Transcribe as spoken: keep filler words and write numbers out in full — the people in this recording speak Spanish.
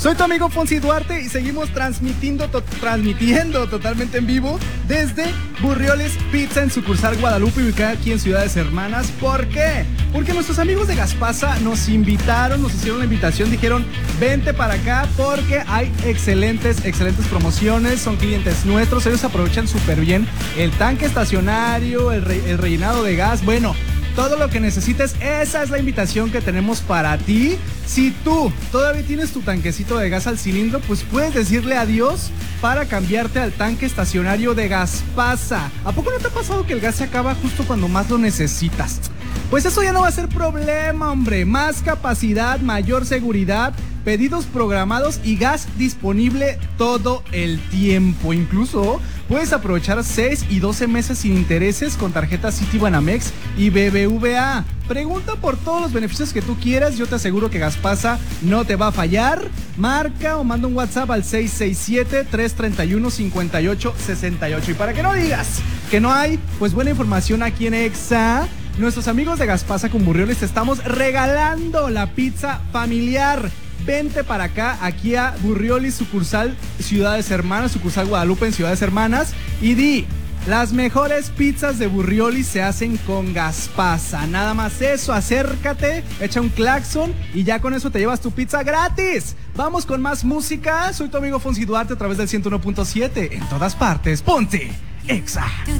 Soy tu amigo Fonsi Duarte y seguimos transmitiendo, to- transmitiendo totalmente en vivo desde Burrioles Pizza en sucursal Guadalupe, ubicada aquí en Ciudades Hermanas. ¿Por qué? Porque nuestros amigos de Gaspasa nos invitaron, nos hicieron la invitación, dijeron, vente para acá porque hay excelentes, excelentes promociones, son clientes nuestros, ellos aprovechan súper bien el tanque estacionario, el, re- el rellenado de gas, bueno, todo lo que necesites, esa es la invitación que tenemos para ti. Si tú todavía tienes tu tanquecito de gas al cilindro, pues puedes decirle adiós para cambiarte al tanque estacionario de Gaspasa. ¿A poco no te ha pasado que el gas se acaba justo cuando más lo necesitas? Pues eso ya no va a ser problema, hombre. Más capacidad, mayor seguridad, pedidos programados y gas disponible todo el tiempo. Incluso puedes aprovechar seis y doce meses sin intereses con tarjetas Citibanamex y B B V A. Pregunta por todos los beneficios que tú quieras. Yo te aseguro que Gaspasa no te va a fallar. Marca o manda un WhatsApp al seis seis siete, tres tres uno, cinco ocho seis ocho. Y para que no digas que no hay, pues buena información aquí en Exa. Nuestros amigos de Gaspasa con Burrioles te estamos regalando la pizza familiar. Vente para acá, aquí a Burrioles, sucursal Ciudades Hermanas, sucursal Guadalupe en Ciudades Hermanas, y di, las mejores pizzas de Burrioles se hacen con Gaspasa. Nada más eso, acércate, echa un claxon y ya con eso te llevas tu pizza gratis. Vamos con más música. Soy tu amigo Fonsi Duarte a través del ciento uno punto siete. En todas partes, ponte Exa.